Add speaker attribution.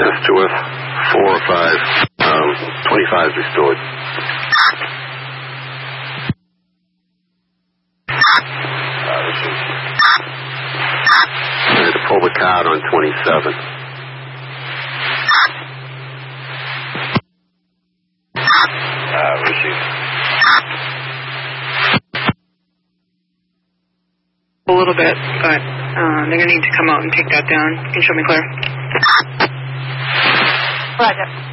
Speaker 1: That's to us. 4 or 5. 25 is restored. To pull the card on 27. Receive.
Speaker 2: A little bit, but they're going to need to come out and take that down. You can show me clear.
Speaker 3: Roger.